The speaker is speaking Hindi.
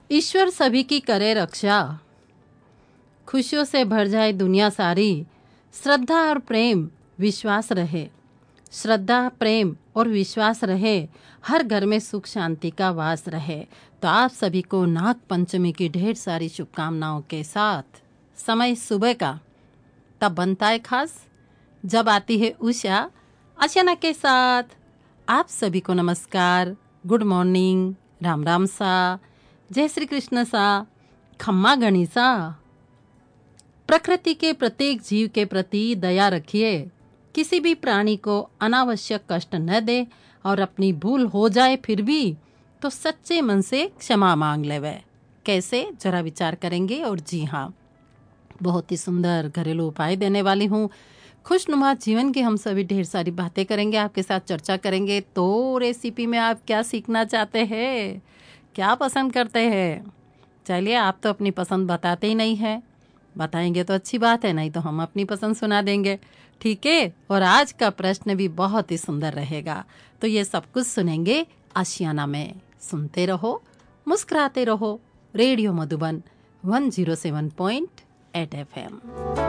ईश्वर सभी की करे रक्षा, खुशियों से भर जाए दुनिया सारी। श्रद्धा और प्रेम विश्वास रहे, श्रद्धा प्रेम और विश्वास रहे, हर घर में सुख शांति का वास रहे। तो आप सभी को नाग पंचमी की ढेर सारी शुभकामनाओं के साथ समय सुबह का तब बनता है खास जब आती है उषा अचानक के साथ। आप सभी को नमस्कार, गुड मॉर्निंग, राम राम सा, जय श्री कृष्ण सा, खम्मा गणिसा। प्रकृति के प्रत्येक जीव के प्रति दया रखिए, किसी भी प्राणी को अनावश्यक कष्ट न दे और अपनी भूल हो जाए फिर भी तो सच्चे मन से क्षमा मांग लेवे। कैसे, जरा विचार करेंगे। और जी हाँ, बहुत ही सुंदर घरेलू उपाय देने वाली हूँ। खुशनुमा जीवन की हम सभी ढेर सारी बातें करेंगे, आपके साथ चर्चा करेंगे। तो रेसिपी में आप क्या सीखना चाहते हैं, क्या पसंद करते हैं? चलिए, आप तो अपनी पसंद बताते ही नहीं हैं। बताएंगे तो अच्छी बात है, नहीं तो हम अपनी पसंद सुना देंगे, ठीक है। और आज का प्रश्न भी बहुत ही सुंदर रहेगा। तो ये सब कुछ सुनेंगे आशियाना में। सुनते रहो, मुस्कुराते रहो। Radio Madhuban 107.8 FM।